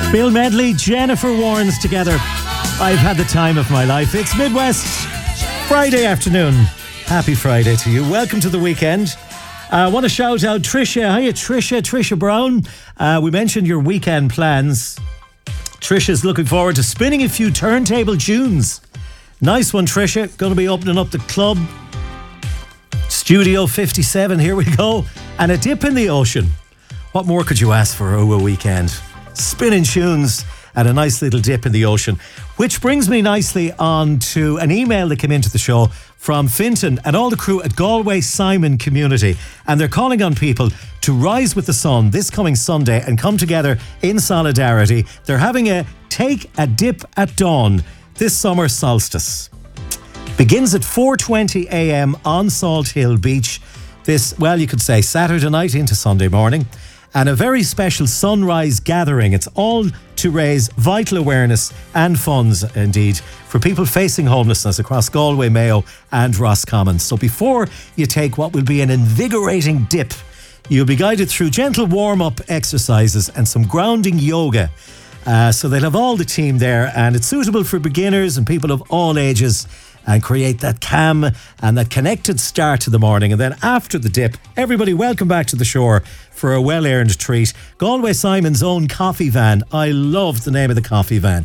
Bill Medley, Jennifer Warnes together. I've had the time of my life. It's Midwest Friday afternoon. Happy Friday to you. Welcome to the weekend. I want to shout out Tricia. Hiya, Tricia Brown. We mentioned your weekend plans. Tricia's looking forward to spinning a few turntable tunes. Nice one, Tricia. Going to be opening up the club. Studio 57, here we go. And a dip in the ocean. What more could you ask for a weekend? Spinning tunes and a nice little dip in the ocean. Which brings me nicely on to an email that came into the show from Fintan and all the crew at Galway Simon Community. And they're calling on people to rise with the sun this coming Sunday and come together in solidarity. They're having a Take a Dip at Dawn this summer solstice. Begins at 4:20 a.m. on Salt Hill Beach. This, well, you could say Saturday night into Sunday morning. And a very special sunrise gathering. It's all to raise vital awareness and funds, indeed, for people facing homelessness across Galway, Mayo and Roscommon. So before you take what will be an invigorating dip, you'll be guided through gentle warm-up exercises and some grounding yoga. So they'll have all the team there, and it's suitable for beginners and people of all ages, and create that calm and that connected start to the morning. And then after the dip, everybody welcome back to the shore for a well-earned treat. Galway Simon's own coffee van. I love the name of the coffee van.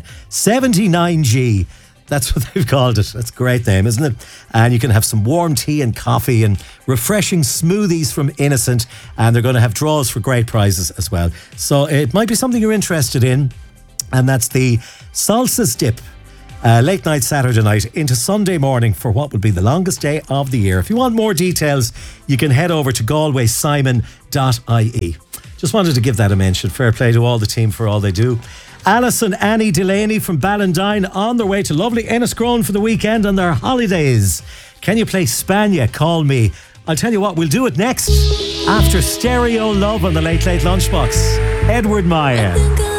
79G. That's what they've called it. That's a great name, isn't it? And you can have some warm tea and coffee and refreshing smoothies from Innocent. And they're going to have draws for great prizes as well. So it might be something you're interested in. And that's the Solstice Dip. Late night Saturday night into Sunday morning for what will be the longest day of the year. If you want more details, you can head over to galwaysimon.ie. Just wanted to give that a mention. Fair play to all the team for all they do. Alison, Annie Delaney from Ballandine on their way to lovely Enniscrone for the weekend on their holidays. Can you play Spania? Call me. I'll tell you what, we'll do it next after Stereo Love on the Late Late Lunchbox. Edward Maya.